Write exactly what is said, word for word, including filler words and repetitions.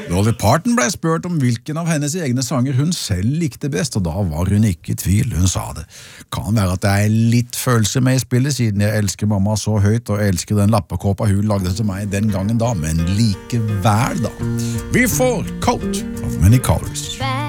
Dolly Parton ble spurt om hvilken av hennes egne sanger hun selv likte best, og da var hun ikke i tvil, hun sa det. Kan være at det er litt følelse med i spillet, siden jeg elsker mamma så høyt, og jeg elsker den lappekåpa hun lagde til meg den gangen da, men likevel da. Vi får Coat of Many Colors.